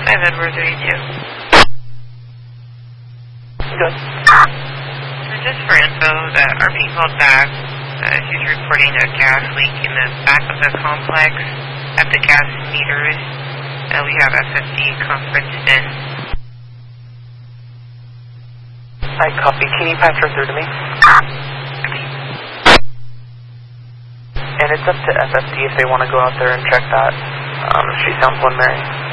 5 Edward 32. Good. Just for info, that our being called back, she's reporting a gas leak in the back of the complex at the gas meters. We have FFD conferenced in. I copy. Can you patch her through to me? And it's up to FFD if they want to go out there and check that. She sounds preliminary.